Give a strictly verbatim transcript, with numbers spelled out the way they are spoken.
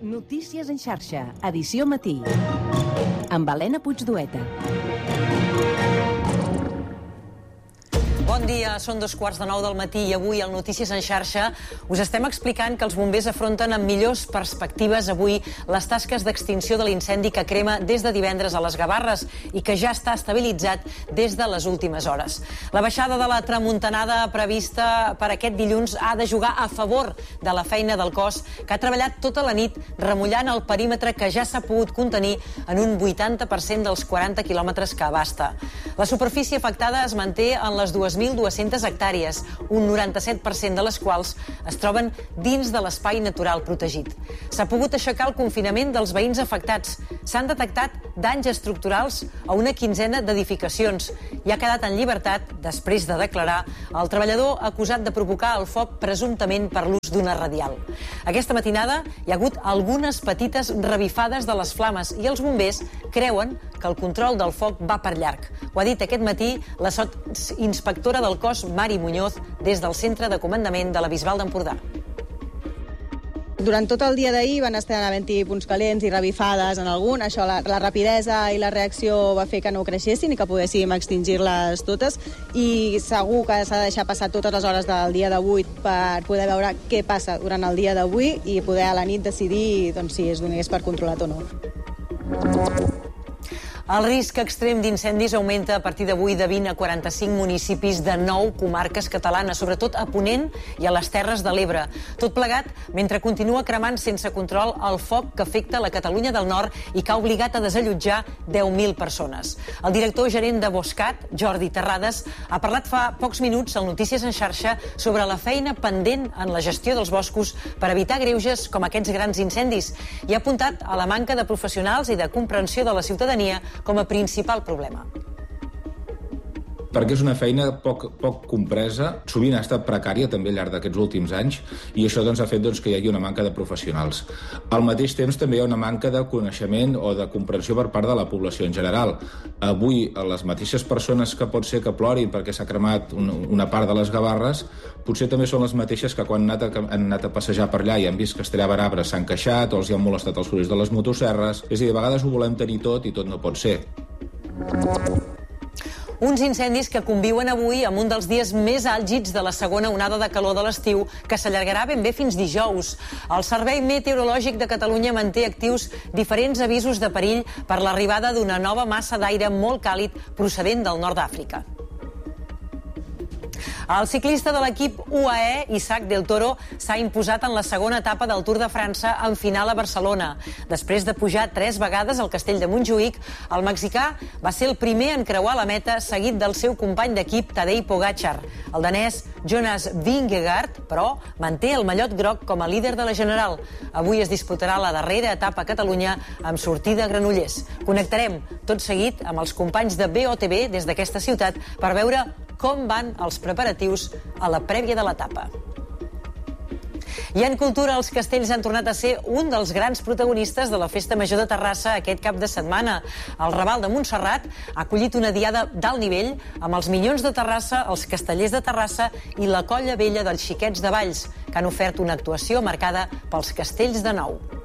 Notícies en xarxa, edició matí, amb Helena Puigdueta. Bon dia, són dos quarts de nou del matí i avui al Notícies en xarxa us estem explicant que els bombers afronten amb millors perspectives avui les tasques d'extinció de l'incendi que crema des de divendres a les Gavarres i que ja està estabilitzat des de les últimes hores. La baixada de la tramuntanada prevista per aquest dilluns ha de jugar a favor de la feina del cos que ha treballat tota la nit remullant el perímetre que ja s'ha pogut contenir en un vuitanta per cent dels quaranta quilòmetres que abasta. La superfície afectada es manté en les dues mil dues-centes hectàrees, un noranta-set per cent de les quals es troben dins de l'espai natural protegit. S'ha pogut aixecar el confinament dels veïns afectats. S'han detectat danys estructurals a una quinzena d'edificacions i ha quedat en llibertat, després de declarar, el treballador acusat de provocar el foc presumptament per l'ús d'una radial. Aquesta matinada hi ha hagut algunes petites revifades de les flames i els bombers creuen que el control del foc va per llarg. Ho ha dit aquest matí la sotsinspectora del cos, Mari Muñoz, des del centre de comandament de la Bisbal d'Empordà. Durant tot el dia d'ahir van estar havent-hi punts calents i revifades en algun. Això, la, la rapidesa i la reacció va fer que no creixessin i que poguéssim extingir-les totes. I segur que s'ha de deixar passar totes les hores del dia d'avui per poder veure què passa durant el dia d'avui i poder a la nit decidir doncs, si es donés per controlat o no. El risc extrem d'incendis augmenta a partir d'avui de vint a quaranta-cinc municipis de nou comarques catalanes, sobretot a Ponent i a les Terres de l'Ebre. Tot plegat mentre continua cremant sense control el foc que afecta la Catalunya del Nord i que ha obligat a desallotjar deu mil persones. El director gerent de Boscat, Jordi Terrades, ha parlat fa pocs minuts al Notícies en xarxa sobre la feina pendent en la gestió dels boscos per evitar greuges com aquests grans incendis i ha apuntat a la manca de professionals i de comprensió de la ciutadania com a principal problema. Perquè és una feina poc, poc compresa, sovint ha estat precària també al llarg d'aquests últims anys i això doncs, ha fet doncs, que hi hagi una manca de professionals. Al mateix temps també hi ha una manca de coneixement o de comprensió per part de la població en general. Avui les mateixes persones que pot ser que plorin perquè s'ha cremat una, una part de les Gavarres potser també són les mateixes que quan han anat, a, han anat a passejar per allà i han vist que es tallaven arbres s'han queixat o els hi han molestat els sorolls de les motosserres. És a dir, a vegades ho volem tenir tot i tot no pot ser. Uns incendis que conviuen avui amb un dels dies més àlgids de la segona onada de calor de l'estiu, que s'allargarà ben bé fins dijous. El Servei Meteorològic de Catalunya manté actius diferents avisos de perill per l'arribada d'una nova massa d'aire molt càlid procedent del nord d'Àfrica. El ciclista de l'equip U A E, Isaac del Toro, s'ha imposat en la segona etapa del Tour de França en final a Barcelona. Després de pujar tres vegades al castell de Montjuïc, el mexicà va ser el primer en creuar la meta, seguit del seu company d'equip Tadej Pogačar. El danès Jonas Vingegaard, però, manté el mallot groc com a líder de la general. Avui es disputarà la darrera etapa a Catalunya amb sortida a Granollers. Connectarem tot seguit amb els companys de B O T B des d'aquesta ciutat per veure com van els preparatius a la prèvia de l'etapa. I en cultura, els castells han tornat a ser un dels grans protagonistes de la Festa Major de Terrassa aquest cap de setmana. El Raval de Montserrat ha acollit una diada d'alt nivell amb els Minyons de Terrassa, els Castellers de Terrassa i la Colla Vella dels Xiquets de Valls, que han ofert una actuació marcada pels castells de nou.